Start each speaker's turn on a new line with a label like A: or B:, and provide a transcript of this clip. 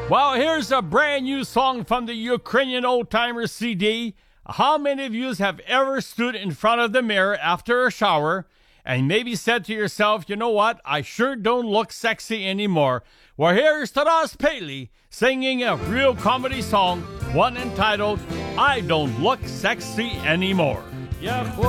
A: Well, here's a brand new song from the Ukrainian Old Timer CD. How many of you have ever stood in front of the mirror after a shower and maybe said to yourself, you know what, I sure don't look sexy anymore? Well, here's Taras Paley singing a real comedy song, one entitled, I Don't Look Sexy Anymore.